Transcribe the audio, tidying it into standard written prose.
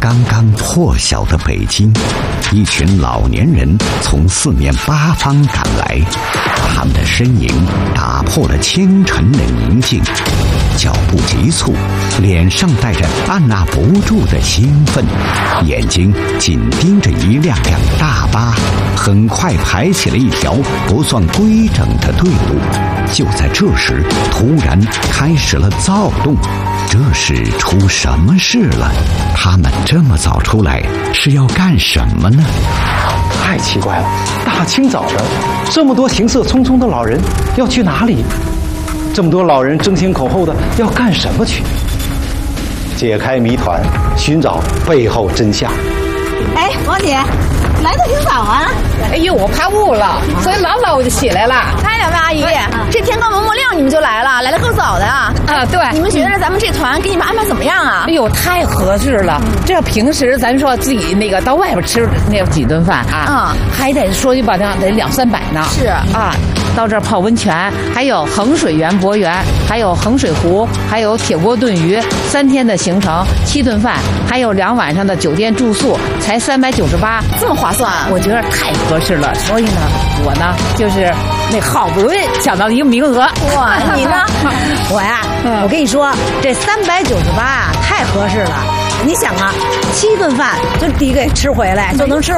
刚刚破晓的北京，一群老年人从四面八方赶来，他们的身影打破了清晨的宁静，脚步急促，脸上带着按捺不住的兴奋，眼睛紧盯着一辆辆大巴，很快排起了一条不算规整的队伍。就在这时，突然开始了躁动。这是出什么事了？他们这么早出来是要干什么呢？ 太奇怪了，大清早的，这么多行色匆匆的老人要去哪里？这么多老人争先恐后的要干什么去？解开谜团，寻找背后真相。 哎，王姐，来的挺早啊！ 哎呦，我怕雾了，所以老早我就起来了。 哎，两位阿姨，这天刚蒙蒙亮你们就来了，来得够早的啊！ 啊，对。 你们觉得咱们这团给你们安排怎么样啊？ 哎呦，太合适了！这要平时咱说自己那个到外边吃那几顿饭啊，还得说句吧，得200-300呢。 是啊。到这儿泡温泉，还有衡水园博园，还有衡水湖，还有铁锅炖鱼，3天的行程，7顿饭，还有2晚上的酒店住宿，才398， 这么划算啊！ 我觉得太合适了，所以呢，我呢就是那好不容易抢到一个名额。 哇，你呢？ 我呀，我跟你说，这398啊，太合适了。你想啊，7顿饭就抵给吃回来，就能吃